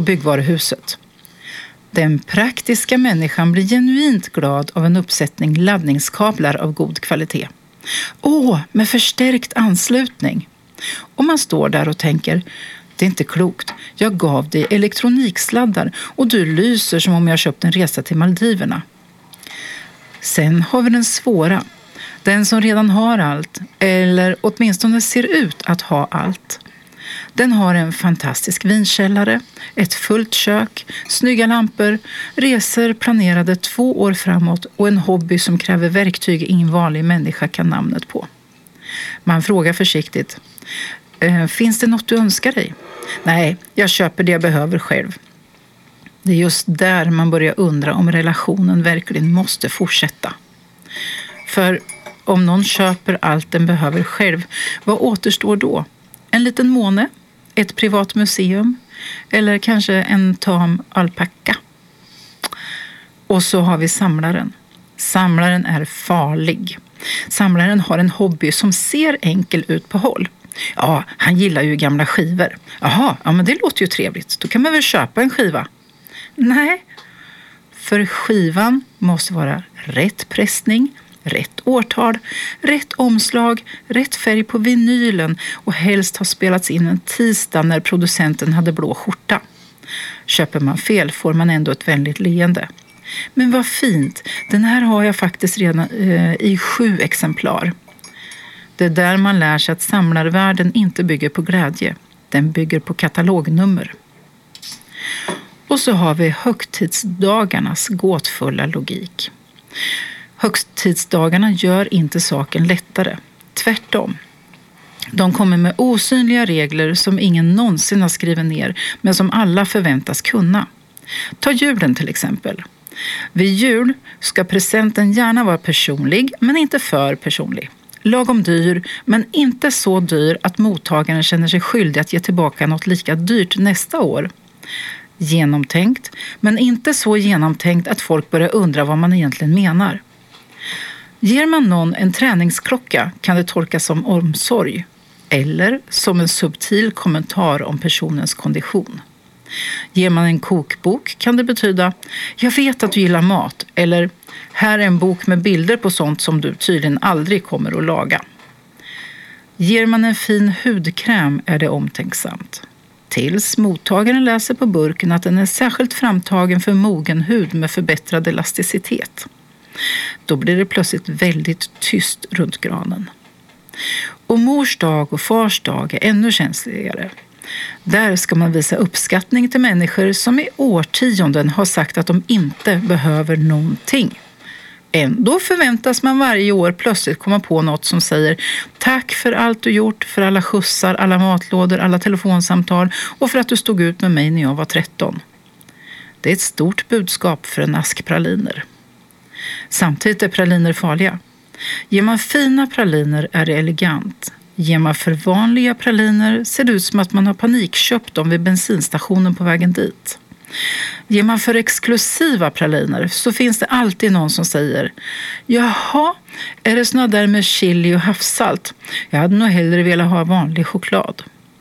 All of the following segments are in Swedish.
byggvaruhuset. Den praktiska människan blir genuint glad av en uppsättning laddningskablar av god kvalitet. Med förstärkt anslutning. Och man står där och tänker, det är inte klokt. Jag gav dig elektroniksladdar och du lyser som om jag köpt en resa till Maldiverna. Sen har vi den svåra. Den som redan har allt, eller åtminstone ser ut att ha allt. Den har en fantastisk vinkällare, ett fullt kök, snygga lampor, resor planerade 2 år framåt och en hobby som kräver verktyg ingen vanlig människa kan namnet på. Man frågar försiktigt, finns det något du önskar dig? Nej, jag köper det jag behöver själv. Det är just där man börjar undra om relationen verkligen måste fortsätta. För om någon köper allt den behöver själv, vad återstår då? En liten måne? Ett privat museum? Eller kanske en tam alpacka? Och så har vi samlaren. Samlaren är farlig. Samlaren har en hobby som ser enkel ut på håll. Ja, han gillar ju gamla skivor. Jaha, men det låter ju trevligt. Då kan man väl köpa en skiva? Nej, för skivan måste vara rätt pressning, rätt årtal, rätt omslag, rätt färg på vinylen och helst ha spelats in en tisdag när producenten hade blå skjorta. Köper man fel får man ändå ett vänligt leende. Men vad fint, den här har jag faktiskt redan i 7 exemplar. Det är där man lär sig att samlarvärlden inte bygger på glädje. Den bygger på katalognummer. Och så har vi högtidsdagarnas gåtfulla logik. Högtidsdagarna gör inte saken lättare. Tvärtom. De kommer med osynliga regler som ingen någonsin har skrivit ner men som alla förväntas kunna. Ta julen till exempel. Vid jul ska presenten gärna vara personlig men inte för personlig. Lagom dyr men inte så dyr att mottagaren känner sig skyldig att ge tillbaka något lika dyrt nästa år. Genomtänkt men inte så genomtänkt att folk börjar undra vad man egentligen menar. Ger man någon en träningsklocka kan det tolkas som omsorg eller som en subtil kommentar om personens kondition. Ger man en kokbok kan det betyda jag vet att du gillar mat eller här är en bok med bilder på sånt som du tydligen aldrig kommer att laga. Ger man en fin hudkräm är det omtänksamt. Tills mottagaren läser på burken att den är särskilt framtagen för mogen hud med förbättrad elasticitet. Då blir det plötsligt väldigt tyst runt granen. Och mors dag och fars dag är ännu känsligare. Där ska man visa uppskattning till människor som i årtionden har sagt att de inte behöver någonting. Ändå förväntas man varje år plötsligt komma på något som säger tack för allt du gjort, för alla skjutsar, alla matlådor, alla telefonsamtal och för att du stod ut med mig när jag var 13. Det är ett stort budskap för en ask praliner. Samtidigt är praliner farliga. Ger man fina praliner är det elegant. Ger man för vanliga praliner ser det ut som att man har panikköpt dem vid bensinstationen på vägen dit. Ger man för exklusiva praliner så finns det alltid någon som säger jaha, är det såna där med chili och havssalt? Jag hade nog hellre velat ha vanlig choklad.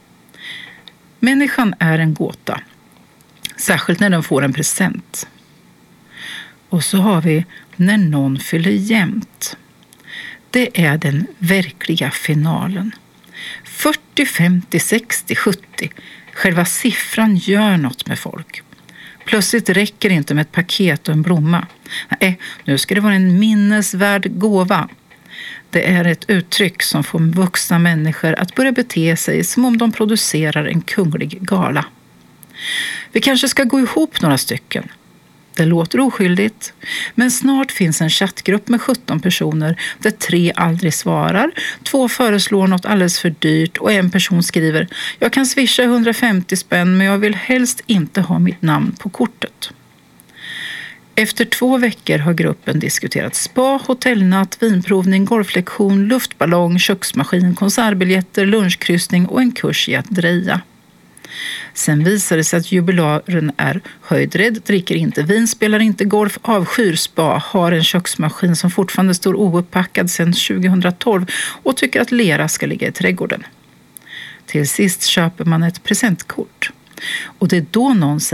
Människan är en gåta. Särskilt när den får en present. Och så har vi när någon fyller jämnt. Det är den verkliga finalen. 40, 50, 60, 70. Själva siffran gör något med folk. Plötsligt räcker det inte med ett paket och en blomma. Nej, nu ska det vara en minnesvärd gåva. Det är ett uttryck som får vuxna människor att börja bete sig som om de producerar en kunglig gala. Vi kanske ska gå ihop några stycken. Det låter oskyldigt, men snart finns en chattgrupp med 17 personer där 3 aldrig svarar, 2 föreslår något alldeles för dyrt och en person skriver jag kan swisha 150 spänn men jag vill helst inte ha mitt namn på kortet. Efter 2 veckor har gruppen diskuterat spa, hotellnatt, vinprovning, golflektion, luftballong, köksmaskin, konsertbiljetter, lunchkryssning och en kurs i att dreja. Sen visade det sig att jubilaren är höjdrädd, dricker inte vin, spelar inte golf, avskyr spa, har en köksmaskin som fortfarande står ouppackad sedan 2012 och tycker att lera ska ligga i trädgården. Till sist köper man ett presentkort. Och det är då någon säger